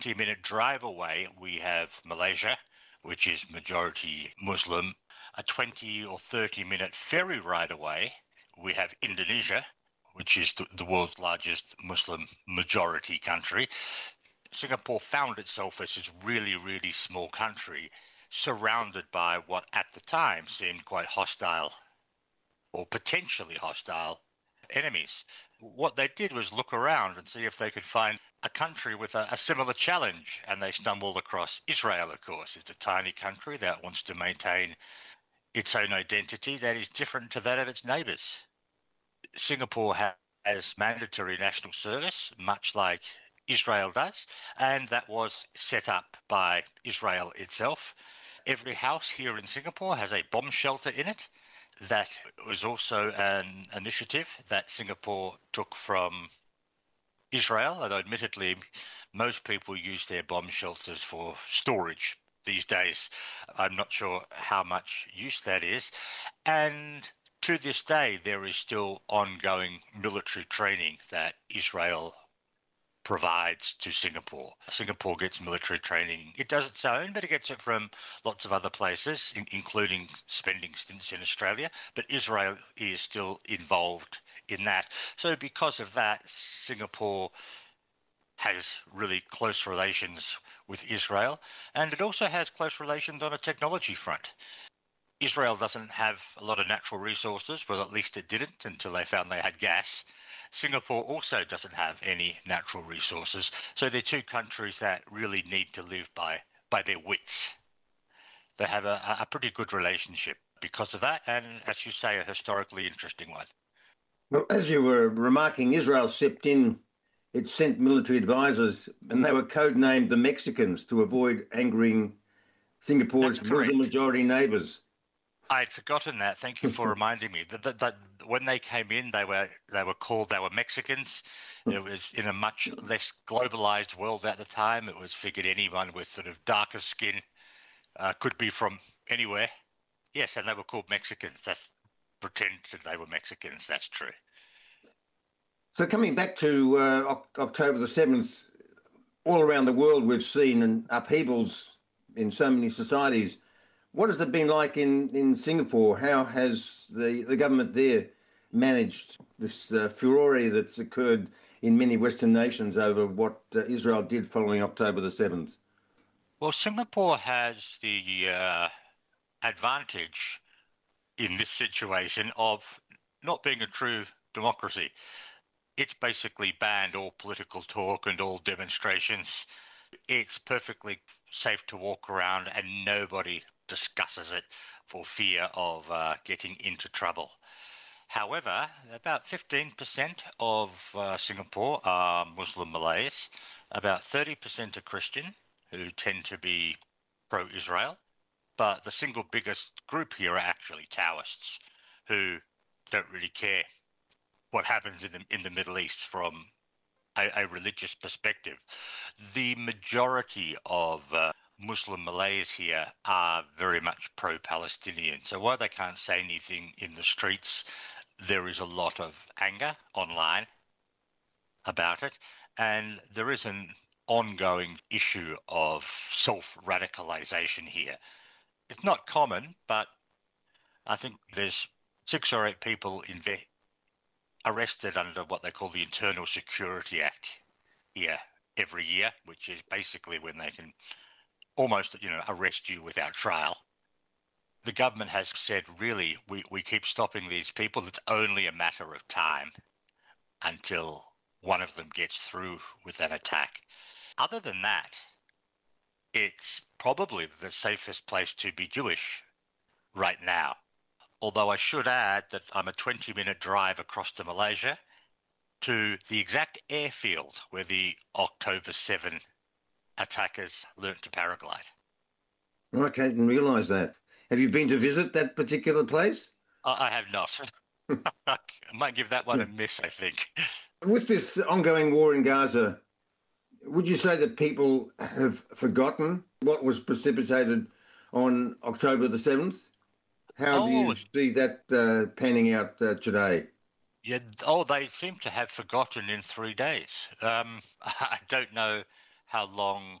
20-minute drive away, we have Malaysia, which is majority Muslim. A 20 or 30-minute ferry ride away, we have Indonesia, which is the world's largest Muslim majority country. Singapore found itself as this really, really small country surrounded by what at the time seemed quite hostile or potentially hostile enemies. What they did was look around and see if they could find a country with a similar challenge, and they stumbled across Israel, of course. It's a tiny country that wants to maintain its own identity that is different to that of its neighbours. Singapore has mandatory national service, much like Israel does, and that was set up by Israel itself. Every house here in Singapore has a bomb shelter in it. That was also an initiative that Singapore took from Israel, although admittedly most people use their bomb shelters for storage these days. I'm not sure how much use that is. And to this day, there is still ongoing military training that Israel provides to Singapore. Singapore gets military training. It does its own, but it gets it from lots of other places, including spending stints in Australia. But Israel is still involved in that. So because of that, Singapore has really close relations with Israel, and it also has close relations on a technology front. Israel doesn't have a lot of natural resources, well, at least it didn't until they found they had gas. Singapore also doesn't have any natural resources, so they're two countries that really need to live by their wits. They have a pretty good relationship because of that, and as you say, a historically interesting one. Well, as you were remarking, Israel stepped in. It sent military advisors, and they were codenamed the Mexicans to avoid angering Singapore's Muslim-majority neighbours. I'd forgotten that. Thank you for reminding me. That when they came in, they were Mexicans. It was in a much less globalized world at the time. It was figured anyone with sort of darker skin could be from anywhere. Yes, and they were called Mexicans. That's pretended they were Mexicans. That's true. So coming back to October the 7th, all around the world we've seen upheavals in so many societies. What has it been like in Singapore? How has the government there managed this furore that's occurred in many Western nations over what Israel did following October the 7th? Well, Singapore has the advantage in this situation of not being a true democracy. It's basically banned all political talk and all demonstrations. It's perfectly safe to walk around and nobody discusses it for fear of getting into trouble. However, about 15% of Singapore are Muslim Malays, about 30% are Christian, who tend to be pro-Israel, but the single biggest group here are actually Taoists, who don't really care what happens in the Middle East from a religious perspective. The majority of Muslim Malays here are very much pro-Palestinian. So while they can't say anything in the streets, there is a lot of anger online about it. And there is an ongoing issue of self-radicalization here. It's not common, but I think there's 6 or 8 people arrested under what they call the Internal Security Act here every year, which is basically when they can almost, arrest you without trial. The government has said, really, we keep stopping these people. It's only a matter of time until one of them gets through with an attack. Other than that, it's probably the safest place to be Jewish right now. Although I should add that I'm a 20-minute drive across to Malaysia to the exact airfield where the October 7 attackers learnt to paraglide. Okay, I didn't realise that. Have you been to visit that particular place? I have not. I might give that one a miss, I think. With this ongoing war in Gaza, would you say that people have forgotten what was precipitated on October the 7th? How do you see that panning out today? Yeah, they seem to have forgotten in 3 days. I don't know how long